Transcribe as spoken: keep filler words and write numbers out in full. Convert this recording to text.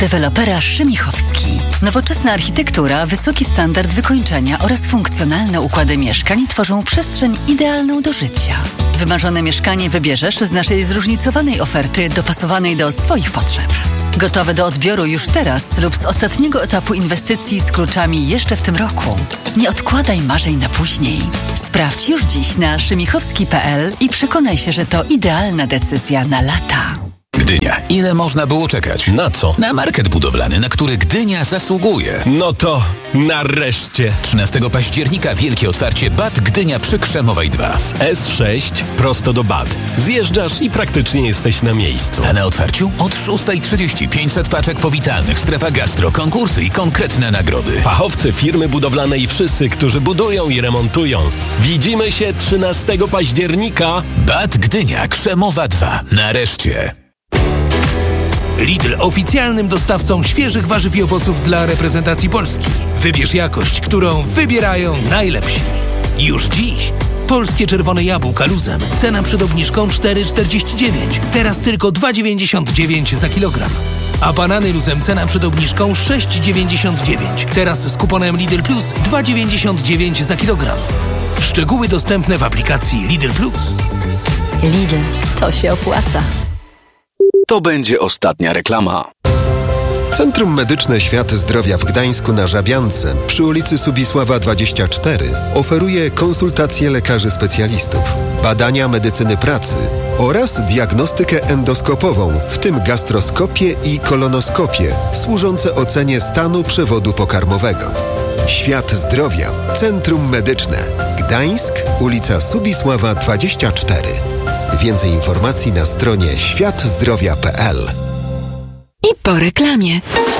dewelopera Szymichowski. Nowoczesna architektura, wysoki standard wykończenia oraz funkcjonalne układy mieszkań tworzą przestrzeń idealną do życia. Wymarzone mieszkanie wybierzesz z naszej zróżnicowanej oferty dopasowanej do swoich potrzeb. Gotowe do odbioru już teraz lub z ostatniego etapu inwestycji z kluczami jeszcze w tym roku. Nie odkładaj marzeń na później. Sprawdź już dziś na szymichowski kropka p l i przekonaj się, że to idealna decyzja na lata. Gdynia. Ile można było czekać? Na co? Na market budowlany, na który Gdynia zasługuje. No to nareszcie. trzynastego października wielkie otwarcie B A T Gdynia przy Krzemowej dwa. S sześć prosto do B A T. Zjeżdżasz i praktycznie jesteś na miejscu. A na otwarciu od szósta trzydzieści pięćset paczek powitalnych, strefa gastro, konkursy i konkretne nagrody. Fachowcy, firmy budowlane i wszyscy, którzy budują i remontują. Widzimy się trzynastego października. B A T Gdynia Krzemowa dwa. Nareszcie. Lidl oficjalnym dostawcą świeżych warzyw i owoców dla reprezentacji Polski. Wybierz jakość, którą wybierają najlepsi. Już dziś. Polskie czerwone jabłka luzem. Cena przed obniżką cztery czterdzieści dziewięć. Teraz tylko dwa dziewięćdziesiąt dziewięć za kilogram. A banany luzem cena przed obniżką sześć dziewięćdziesiąt dziewięć. Teraz z kuponem Lidl Plus dwa dziewięćdziesiąt dziewięć za kilogram. Szczegóły dostępne w aplikacji Lidl Plus. Lidl, to się opłaca. To będzie ostatnia reklama. Centrum Medyczne Świat Zdrowia w Gdańsku na Żabiance przy ulicy Subisława dwadzieścia cztery oferuje konsultacje lekarzy specjalistów, badania medycyny pracy oraz diagnostykę endoskopową, w tym gastroskopię i kolonoskopię, służące ocenie stanu przewodu pokarmowego. Świat Zdrowia. Centrum Medyczne. Gdańsk, ulica Subisława dwadzieścia cztery. Więcej informacji na stronie świat zdrowia kropka p l. I po reklamie.